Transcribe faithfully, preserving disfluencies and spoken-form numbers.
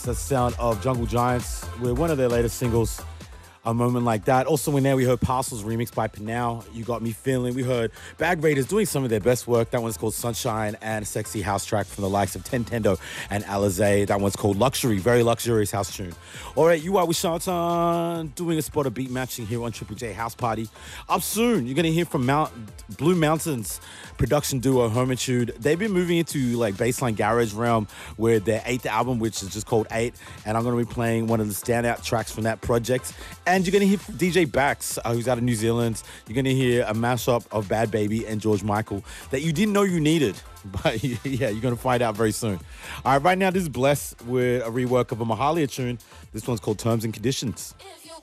The sound of Jungle Giants with one of their latest singles, A Moment Like That. Also in there, we heard Parcels remixed by Pinal, You Got Me Feeling. We heard Bag Raiders doing some of their best work. That one's called Sunshine, and a sexy house track from the likes of Tentendo and Alizé. That one's called Luxury, very luxurious house tune. All right, you are with Shantan doing a spot of beat matching here on Triple J House Party. Up soon, you're going to hear from Mount Blue Mountains production duo Hermitude. They've been moving into like baseline garage realm with their eighth album, which is just called Eight, and I'm going to be playing one of the standout tracks from that project. And you're going to hear from D J Bax, uh, who's out of New Zealand. You're going to hear a mashup of Bad Baby and George Michael that you didn't know you needed. But yeah, you're going to find out very soon. All right, right now this is Bless with a rework of a Mahalia tune. This one's called Terms and Conditions.